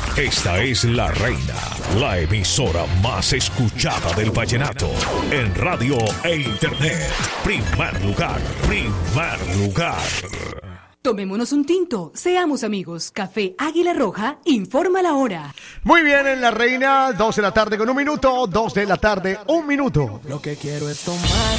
Esta es La Reina, la emisora más escuchada del vallenato en radio e internet. Primer lugar, primer lugar. Tomémonos un tinto, seamos amigos. Café Águila Roja informa la hora. Muy bien, en La Reina, 2 de la tarde con 1 minuto, 2 de la tarde, 1 minuto. Lo que quiero es tomar